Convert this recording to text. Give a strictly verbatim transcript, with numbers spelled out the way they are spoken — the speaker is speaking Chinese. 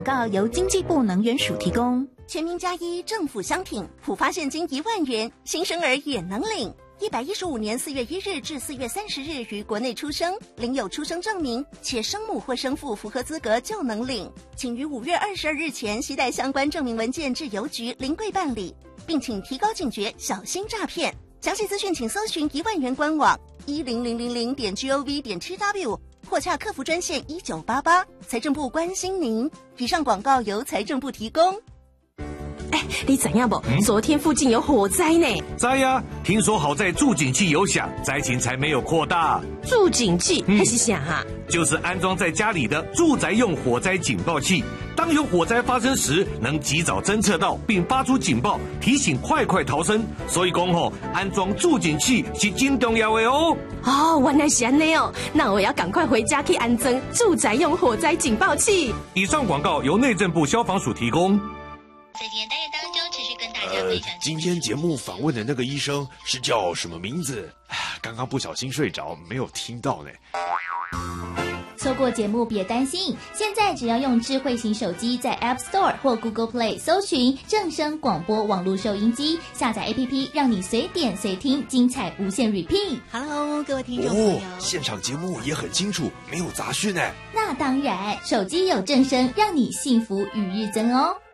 告由经济部能源署提供。 全民加一，政府相挺，普发现金一万元，新生儿也能领。一百一十五年四月一日至四月三十日于国内出生，领有出生证明，且生母或生父符合资格就能领。请于五月二十二日前携带相关证明文件至邮局临柜办理，并请提高警觉，小心诈骗。详细资讯请搜寻一万元官网一零零零零点 gov 点 tw。或洽客服专线一九八八，财政部关心您。以上广告由财政部提供。 哎，你知影不？嗯、昨天附近有火灾呢。 知呀，听说好在助警器有响，灾情才没有扩大。 助警器还是啥哈？ 就是安装在家里的住宅用火灾警报器，当有火灾发生时，能及早侦测到并发出警报，提醒快快逃生。所以讲吼，安装助警器是真重要的哦。 哦，原来是安尼哦，那我要赶快回家去安装住宅用火灾警报器。 以上广告由内政部消防署提供。 在今天单元当中，持续跟大家分享、 呃。今天节目访问的那个医生是叫什么名字？刚刚不小心睡着，没有听到呢。 错过节目别担心，现在只要用智慧型手机在 App Store 或 Google Play 搜寻正声广播网络收音机，下载 A P P， 让你随点随听，精彩无限 repeat。Hello， 各位听众朋友， 哦，现场节目也很清楚，没有杂讯呢。 那当然，手机有正声，让你幸福与日增哦。